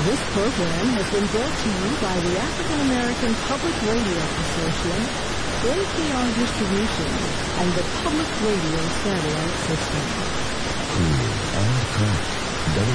This program has been brought to you by the African American Public Radio Consortium, NPR Distribution, and the Public Radio Satellite System. Cool and correct.